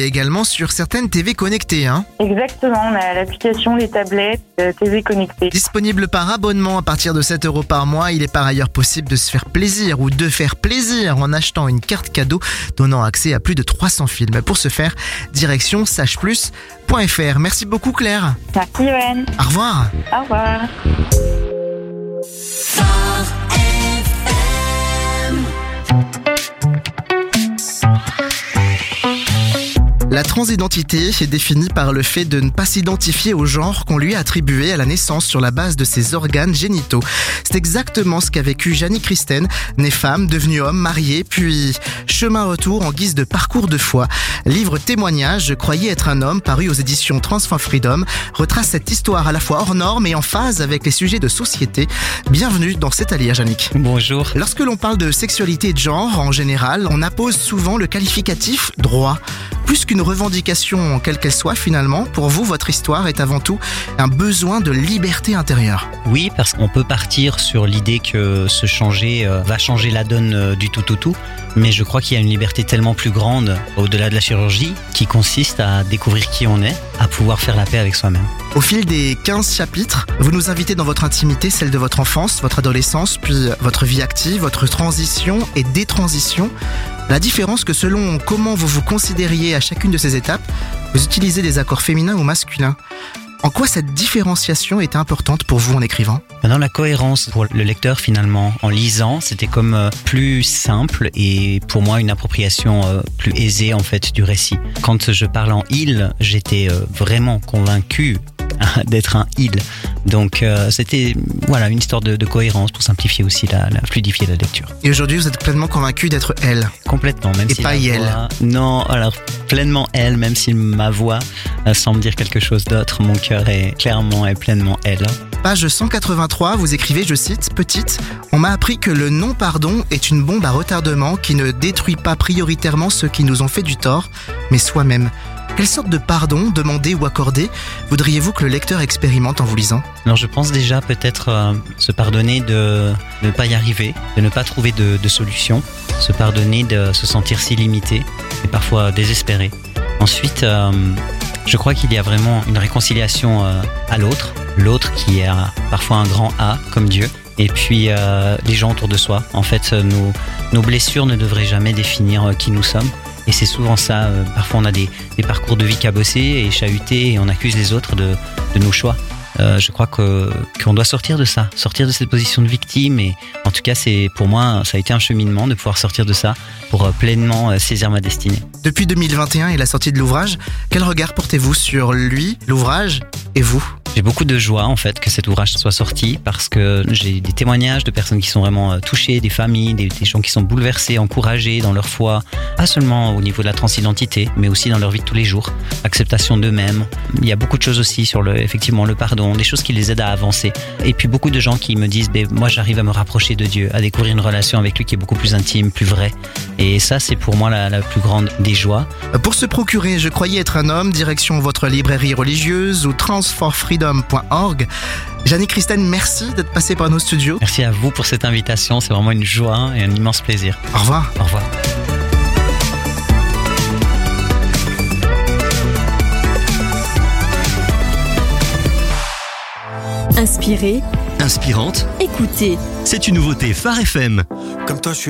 également sur certaines TV connectées. Exactement, on a l'application, les tablettes, TV connectée. Disponible par abonnement à partir de 7 € par mois, il est par ailleurs possible de se faire plaisir ou de faire plaisir en achetant une carte cadeau donnant accès à plus de 300 films. Pour ce faire, direction sageplus.fr. Merci beaucoup Claire. Merci Yoann. Au revoir. Au revoir. La transidentité est définie par le fait de ne pas s'identifier au genre qu'on lui a attribué à la naissance sur la base de ses organes génitaux. C'est exactement ce qu'a vécu Janie Christen, née femme, devenue homme, mariée, puis chemin retour en guise de parcours de foi. Livre témoignage, Je croyais être un homme, paru aux éditions Trans for Freedom, retrace cette histoire à la fois hors norme et en phase avec les sujets de société. Bienvenue dans cet allié, Yannick. Bonjour. Lorsque l'on parle de sexualité et de genre, en général, on appose souvent le qualificatif « droit ». Plus qu'une revendication, quelle qu'elle soit finalement, pour vous, votre histoire est avant tout un besoin de liberté intérieure. Oui, parce qu'on peut partir sur l'idée que se changer va changer la donne du tout. Mais je crois qu'il y a une liberté tellement plus grande au-delà de la chirurgie qui consiste à découvrir qui on est, à pouvoir faire la paix avec soi-même. Au fil des 15 chapitres, vous nous invitez dans votre intimité, celle de votre enfance, votre adolescence, puis votre vie active, votre transition et détransition. La différence que selon comment vous vous considériez à chacune de ces étapes, vous utilisez des accords féminins ou masculins. En quoi cette différenciation est importante pour vous en écrivant ? Maintenant, la cohérence pour le lecteur finalement, en lisant, c'était comme plus simple et pour moi une appropriation plus aisée en fait du récit. Quand je parle en il, j'étais vraiment convaincu d'être un il. Donc c'était une histoire de cohérence pour simplifier aussi fluidifier la lecture. Et aujourd'hui, vous êtes pleinement convaincu d'être elle ? Complètement, même et si pas la elle. Voix, non, alors pleinement elle, même si ma voix semble dire quelque chose d'autre, mon cœur est clairement et pleinement elle. Page 183, vous écrivez, je cite, « Petite, on m'a appris que le non-pardon est une bombe à retardement qui ne détruit pas prioritairement ceux qui nous ont fait du tort, mais soi-même. Quelle sorte de pardon, demandé ou accordé, voudriez-vous que le lecteur expérimente en vous lisant ? Alors je pense déjà peut-être se pardonner de ne pas y arriver, de ne pas trouver de solution, se pardonner de se sentir si limité et parfois désespéré. Ensuite, je crois qu'il y a vraiment une réconciliation à l'autre qui est parfois un grand A comme Dieu, et puis les gens autour de soi. En fait, nos blessures ne devraient jamais définir qui nous sommes. Et c'est souvent ça, parfois on a des parcours de vie cabossés et chahutés et on accuse les autres de nos choix. Je crois qu'on doit sortir de ça, sortir de cette position de victime, et en tout cas pour moi ça a été un cheminement de pouvoir sortir de ça pour pleinement saisir ma destinée. Depuis 2021 et la sortie de l'ouvrage, quel regard portez-vous sur lui, l'ouvrage et vous ? J'ai beaucoup de joie en fait que cet ouvrage soit sorti parce que j'ai des témoignages de personnes qui sont vraiment touchées, des familles, des gens qui sont bouleversés, encouragés dans leur foi, pas seulement au niveau de la transidentité, mais aussi dans leur vie de tous les jours, acceptation d'eux-mêmes. Il y a beaucoup de choses aussi sur effectivement le pardon, des choses qui les aident à avancer. Et puis beaucoup de gens qui me disent moi j'arrive à me rapprocher de Dieu, à découvrir une relation avec lui qui est beaucoup plus intime, plus vraie. Et ça c'est pour moi la plus grande des joies. Pour se procurer Je croyais être un homme, direction votre librairie religieuse ou transforfreedom.org. Janie Christen, merci d'être passée par nos studios. Merci à vous pour cette invitation, c'est vraiment une joie et un immense plaisir. Au revoir. Au revoir. Inspiré, inspirante, écoutez. c'est une nouveauté Phare FM. Comme toi, je suis